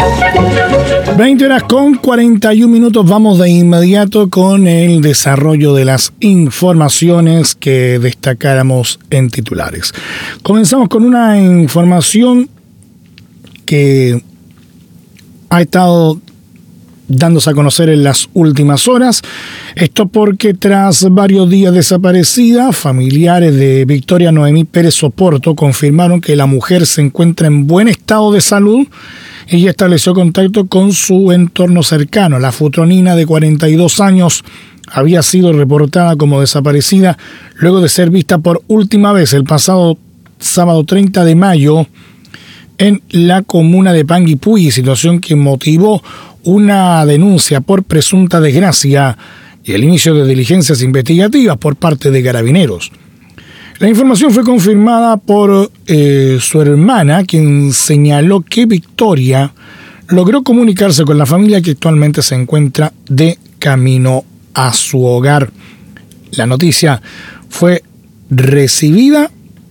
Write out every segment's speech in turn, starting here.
20:41. Vamos de inmediato con el desarrollo de las informaciones que destacáramos en titulares. Comenzamos con una información que ha estado dándose a conocer en las últimas horas. Esto porque tras varios días desaparecida, familiares de Victoria Noemí Pérez Oporto confirmaron que la mujer se encuentra en buen estado de salud y estableció contacto con su entorno cercano. La futronina de 42 años había sido reportada como desaparecida luego de ser vista por última vez el pasado sábado 30 de mayo en la comuna de Panguipulli, situación que motivó una denuncia por presunta desgracia y el inicio de diligencias investigativas por parte de Carabineros. La información fue confirmada por su hermana, quien señaló que Victoria logró comunicarse con la familia que actualmente se encuentra de camino a su hogar. La noticia fue recibida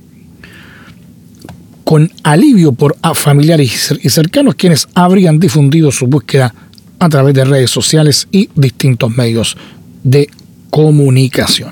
con alivio por familiares y cercanos, quienes habrían difundido su búsqueda a través de redes sociales y distintos medios de comunicación.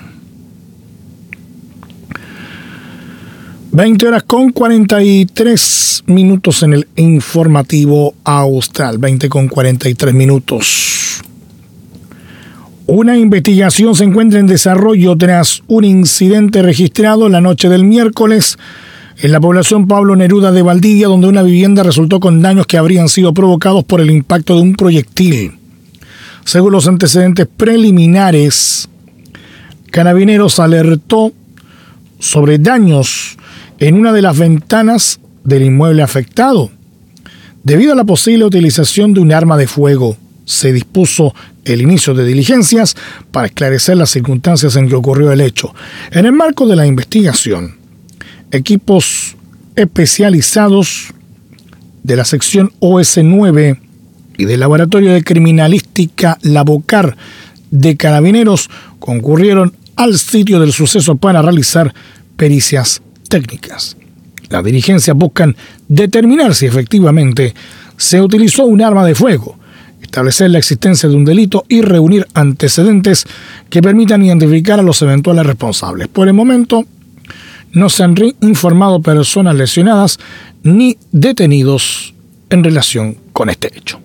20:43 en el informativo austral. 20:43. Una investigación se encuentra en desarrollo tras un incidente registrado la noche del miércoles en la población Pablo Neruda de Valdivia, donde una vivienda resultó con daños que habrían sido provocados por el impacto de un proyectil. Según los antecedentes preliminares, Carabineros alertó sobre daños en una de las ventanas del inmueble afectado. Debido a la posible utilización de un arma de fuego, se dispuso el inicio de diligencias para esclarecer las circunstancias en que ocurrió el hecho. En el marco de la investigación, equipos especializados de la sección OS9 y del Laboratorio de Criminalística Lavocar de Carabineros concurrieron al sitio del suceso para realizar pericias técnicas. Las diligencias buscan determinar si efectivamente se utilizó un arma de fuego, establecer la existencia de un delito y reunir antecedentes que permitan identificar a los eventuales responsables. Por el momento, no se han informado personas lesionadas ni detenidos en relación con este hecho.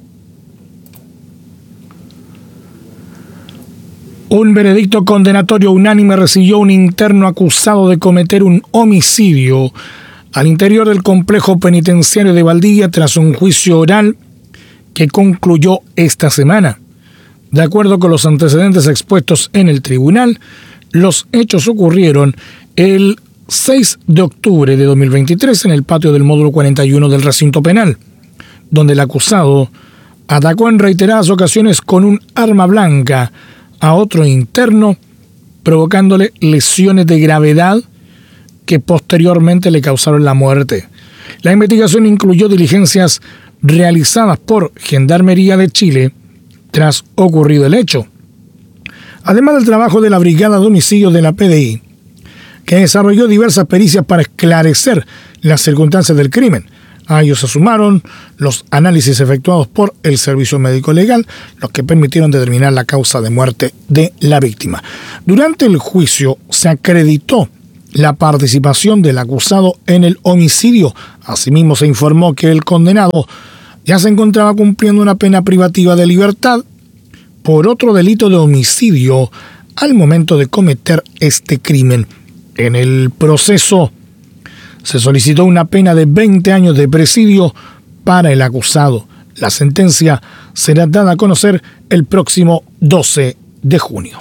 Un veredicto condenatorio unánime recibió un interno acusado de cometer un homicidio al interior del complejo penitenciario de Valdivia tras un juicio oral que concluyó esta semana. De acuerdo con los antecedentes expuestos en el tribunal, los hechos ocurrieron el 6 de octubre de 2023 en el patio del módulo 41 del recinto penal, donde el acusado atacó en reiteradas ocasiones con un arma blanca a otro interno, provocándole lesiones de gravedad que posteriormente le causaron la muerte. La investigación incluyó diligencias realizadas por Gendarmería de Chile tras ocurrido el hecho, además del trabajo de la Brigada de Homicidios de la PDI, que desarrolló diversas pericias para esclarecer las circunstancias del crimen. A ellos se sumaron los análisis efectuados por el Servicio Médico Legal, los que permitieron determinar la causa de muerte de la víctima. Durante el juicio se acreditó la participación del acusado en el homicidio. Asimismo, se informó que el condenado ya se encontraba cumpliendo una pena privativa de libertad por otro delito de homicidio al momento de cometer este crimen. En el proceso se solicitó una pena de 20 años de presidio para el acusado. La sentencia será dada a conocer el próximo 12 de junio.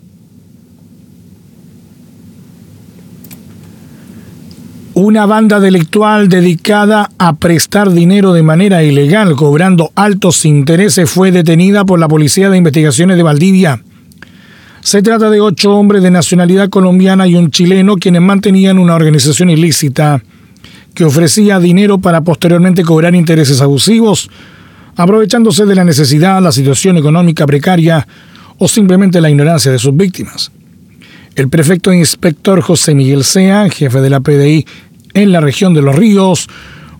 Una banda delictual dedicada a prestar dinero de manera ilegal, cobrando altos intereses, fue detenida por la Policía de Investigaciones de Valdivia. Se trata de 8 hombres de nacionalidad colombiana y un chileno, quienes mantenían una organización ilícita que ofrecía dinero para posteriormente cobrar intereses abusivos, aprovechándose de la necesidad, la situación económica precaria o simplemente la ignorancia de sus víctimas. El prefecto inspector José Miguel Sea, jefe de la PDI en la región de Los Ríos,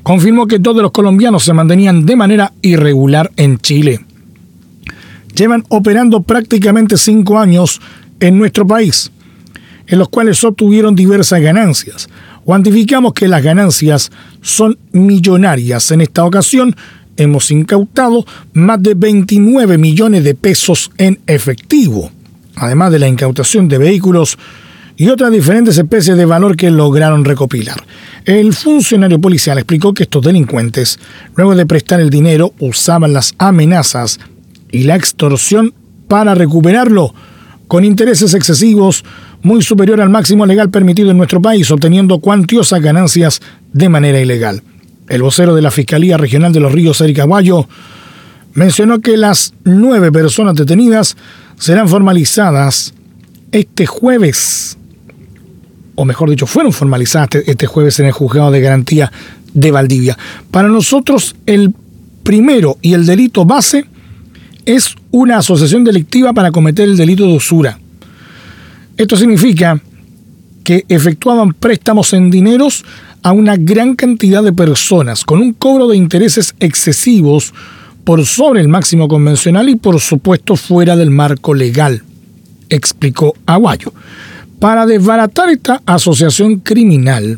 confirmó que todos los colombianos se mantenían de manera irregular en Chile. Llevan operando prácticamente 5 años en nuestro país, en los cuales obtuvieron diversas ganancias. Cuantificamos que las ganancias son millonarias. En esta ocasión hemos incautado más de 29 millones de pesos en efectivo, además de la incautación de vehículos y otras diferentes especies de valor que lograron recopilar. El funcionario policial explicó que estos delincuentes, luego de prestar el dinero, usaban las amenazas y la extorsión para recuperarlo, con intereses excesivos muy superior al máximo legal permitido en nuestro país, obteniendo cuantiosas ganancias de manera ilegal. El vocero de la Fiscalía Regional de Los Ríos, Eric Aguayo, mencionó que las 9 personas detenidas serán formalizadas este jueves, o mejor dicho, fueron formalizadas este jueves en el Juzgado de Garantía de Valdivia. Para nosotros, el primero y el delito base es una asociación delictiva para cometer el delito de usura. Esto significa que efectuaban préstamos en dineros a una gran cantidad de personas, con un cobro de intereses excesivos por sobre el máximo convencional y, por supuesto, fuera del marco legal, explicó Aguayo. Para desbaratar esta asociación criminal,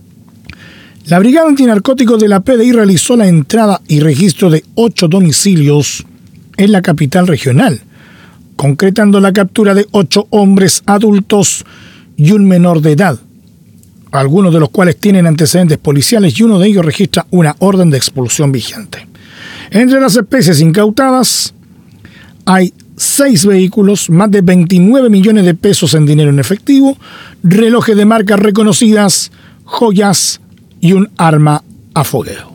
la Brigada Antinarcóticos de la PDI realizó la entrada y registro de 8 domicilios en la capital regional, concretando la captura de 8 hombres adultos y un menor de edad, algunos de los cuales tienen antecedentes policiales y uno de ellos registra una orden de expulsión vigente. Entre las especies incautadas hay 6 vehículos, más de 29 millones de pesos en dinero en efectivo, relojes de marcas reconocidas, joyas y un arma a fogueo.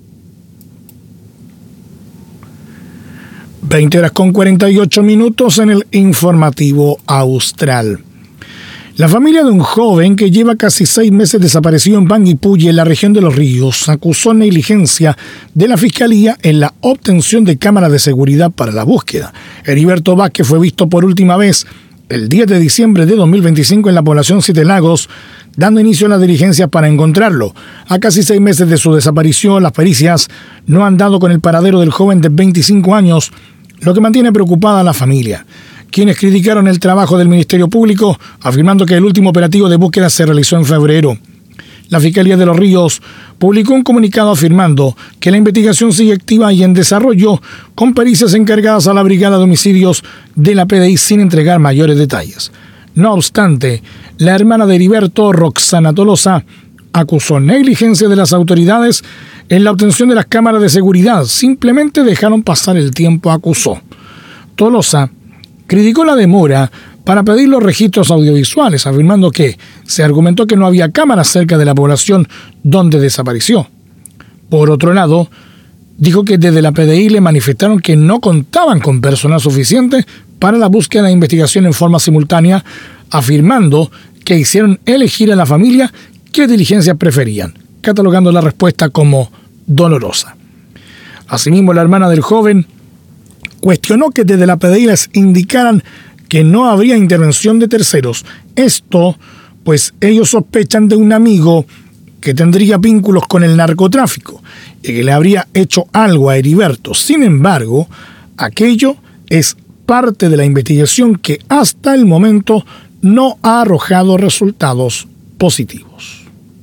20:48 en el informativo austral. La familia de un joven que lleva casi 6 meses desaparecido en Panguipulli, en la región de Los Ríos, acusó negligencia de la Fiscalía en la obtención de cámaras de seguridad para la búsqueda. Heriberto Vázquez fue visto por última vez el 10 de diciembre de 2025 en la población Siete Lagos, dando inicio a las diligencias para encontrarlo. A casi 6 meses de su desaparición, las pericias no han dado con el paradero del joven de 25 años, lo que mantiene preocupada a la familia, quienes criticaron el trabajo del Ministerio Público, afirmando que el último operativo de búsqueda se realizó en febrero. La Fiscalía de Los Ríos publicó un comunicado afirmando que la investigación sigue activa y en desarrollo, con pericias encargadas a la Brigada de Homicidios de la PDI sin entregar mayores detalles. No obstante, la hermana de Heriberto, Roxana Tolosa, acusó negligencia de las autoridades en la obtención de las cámaras de seguridad. Simplemente dejaron pasar el tiempo, acusó. Tolosa criticó la demora para pedir los registros audiovisuales, afirmando que se argumentó que no había cámaras cerca de la población donde desapareció. Por otro lado, dijo que desde la PDI le manifestaron que no contaban con personal suficiente para la búsqueda e investigación en forma simultánea, afirmando que hicieron elegir a la familia qué diligencias preferían, catalogando la respuesta como dolorosa. Asimismo, la hermana del joven cuestionó que desde la PDI les indicaran que no habría intervención de terceros. Esto, pues ellos sospechan de un amigo que tendría vínculos con el narcotráfico y que le habría hecho algo a Heriberto. Sin embargo, aquello es parte de la investigación que hasta el momento no ha arrojado resultados positivos.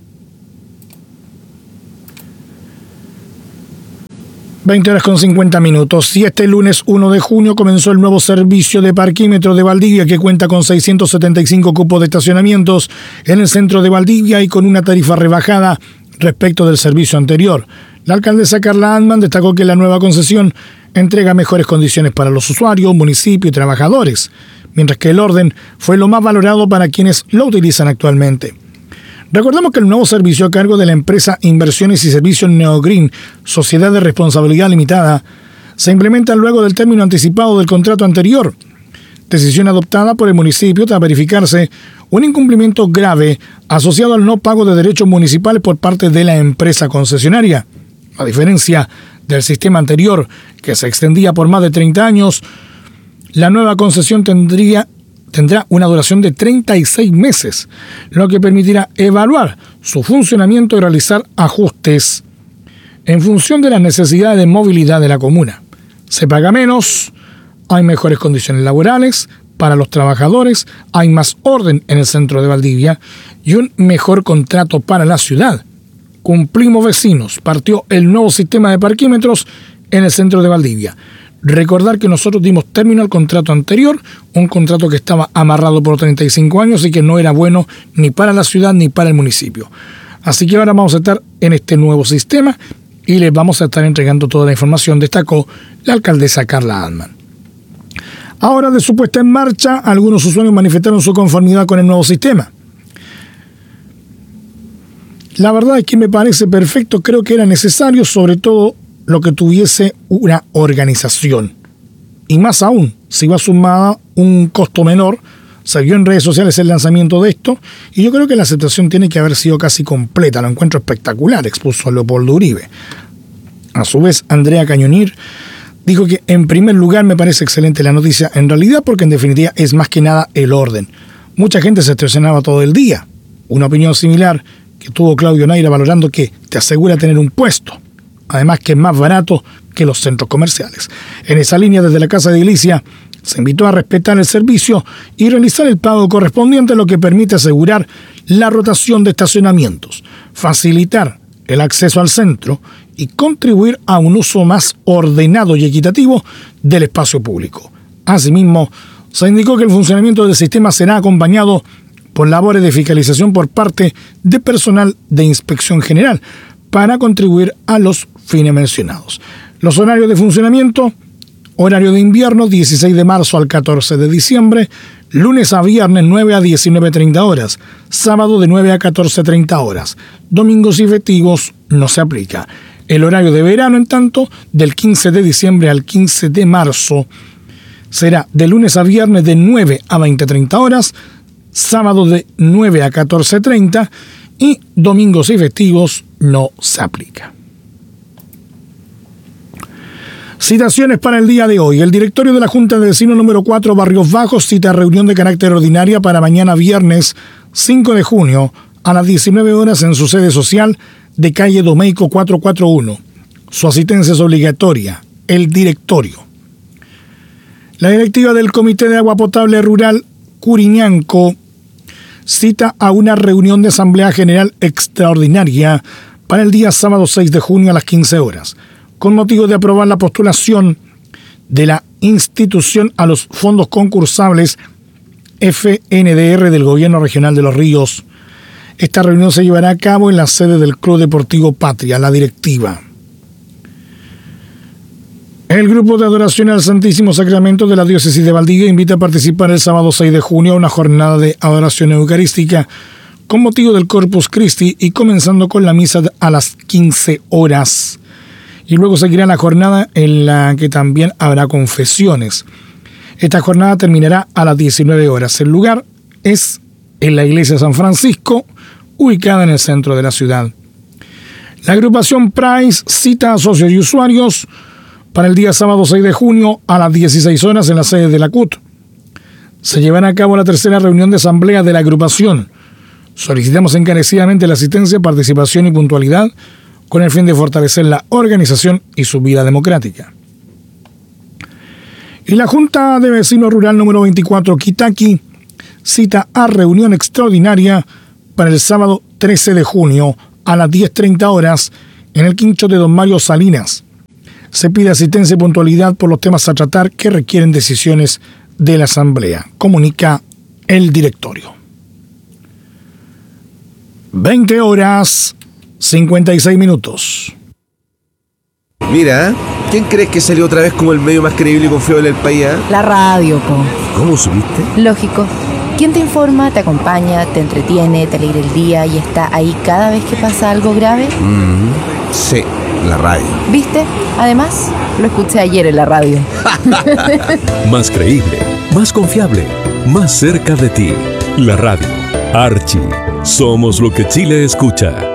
20:50. Y este lunes 1 de junio comenzó el nuevo servicio de parquímetro de Valdivia, que cuenta con 675 cupos de estacionamientos en el centro de Valdivia y con una tarifa rebajada respecto del servicio anterior. La alcaldesa Carla Antman destacó que la nueva concesión entrega mejores condiciones para los usuarios, municipio y trabajadores, mientras que el orden fue lo más valorado para quienes lo utilizan actualmente. Recordemos que el nuevo servicio a cargo de la empresa Inversiones y Servicios Neogreen, Sociedad de Responsabilidad Limitada, se implementa luego del término anticipado del contrato anterior, decisión adoptada por el municipio tras verificarse un incumplimiento grave asociado al no pago de derechos municipales por parte de la empresa concesionaria. A diferencia del sistema anterior, que se extendía por más de 30 años, la nueva concesión tendrá una duración de 36 meses, lo que permitirá evaluar su funcionamiento y realizar ajustes en función de las necesidades de movilidad de la comuna. Se paga menos, hay mejores condiciones laborales para los trabajadores, hay más orden en el centro de Valdivia y un mejor contrato para la ciudad. Cumplimos vecinos, partió el nuevo sistema de parquímetros en el centro de Valdivia. Recordar que nosotros dimos término al contrato anterior, un contrato que estaba amarrado por 35 años y que no era bueno ni para la ciudad ni para el municipio. Así que ahora vamos a estar en este nuevo sistema y les vamos a estar entregando toda la información, destacó la alcaldesa Carla Altman. Ahora, de su puesta en marcha, algunos usuarios manifestaron su conformidad con el nuevo sistema. La verdad es que me parece perfecto, creo que era necesario, sobre todo lo que tuviese una organización. Y más aún, si va sumada un costo menor, se vio en redes sociales el lanzamiento de esto, y yo creo que la aceptación tiene que haber sido casi completa. Lo encuentro espectacular, expuso Leopoldo Uribe. A su vez, Andrea Cañonir dijo que en primer lugar me parece excelente la noticia en realidad, porque en definitiva es más que nada el orden. Mucha gente se estresionaba todo el día. Una opinión similar que tuvo Claudio Naira, valorando que te asegura tener un puesto. Además que es más barato que los centros comerciales. En esa línea, desde la Casa de Iglesia, se invitó a respetar el servicio y realizar el pago correspondiente, lo que permite asegurar la rotación de estacionamientos, facilitar el acceso al centro y contribuir a un uso más ordenado y equitativo del espacio público. Asimismo, se indicó que el funcionamiento del sistema será acompañado por labores de fiscalización por parte de personal de inspección general para contribuir a los fines mencionados. Los horarios de funcionamiento: horario de invierno 16 de marzo al 14 de diciembre, lunes a viernes 9 a 19:30 horas, sábado de 9 a 14:30 horas, domingos y festivos no se aplica. El horario de verano, en tanto, del 15 de diciembre al 15 de marzo, será de lunes a viernes de 9 a 20:30 horas, sábado de 9 a 14:30 y domingos y festivos no se aplica. Citaciones para el día de hoy. El directorio de la Junta de Vecinos número 4 Barrios Bajos cita reunión de carácter ordinaria para mañana viernes 5 de junio a las 19 horas en su sede social de calle Domeico 441. Su asistencia es obligatoria. El directorio. La directiva del Comité de Agua Potable Rural Curiñanco cita a una reunión de Asamblea General Extraordinaria para el día sábado 6 de junio a las 15 horas, con motivo de aprobar la postulación de la institución a los fondos concursables FNDR del Gobierno Regional de Los Ríos. Esta reunión se llevará a cabo en la sede del Club Deportivo Patria, la directiva. El grupo de adoración al Santísimo Sacramento de la Diócesis de Valdivia invita a participar el sábado 6 de junio a una jornada de adoración eucarística con motivo del Corpus Christi y comenzando con la misa a las 15 horas. Y luego seguirá la jornada en la que también habrá confesiones. Esta jornada terminará a las 19 horas. El lugar es en la iglesia de San Francisco, ubicada en el centro de la ciudad. La agrupación Price cita a socios y usuarios para el día sábado 6 de junio a las 16 horas en la sede de la CUT. Se llevará a cabo la tercera reunión de asamblea de la agrupación. Solicitamos encarecidamente la asistencia, participación y puntualidad con el fin de fortalecer la organización y su vida democrática. Y la Junta de Vecinos Rural número 24 Quitaqui cita a reunión extraordinaria para el sábado 13 de junio a las 10:30 horas en el quincho de Don Mario Salinas. Se pide asistencia y puntualidad por los temas a tratar que requieren decisiones de la Asamblea, comunica el directorio. 20 horas 56 minutos. Mira, ¿quién crees que salió otra vez como el medio más creíble y confiable del país? La radio, po. ¿Cómo supiste? Lógico. ¿Quién te informa, te acompaña, te entretiene, te alegra el día y está ahí cada vez que pasa algo grave? Sí, la radio. ¿Viste? Además, lo escuché ayer en la radio. Más creíble, más confiable, más cerca de ti. La radio. Archie. Somos lo que Chile escucha.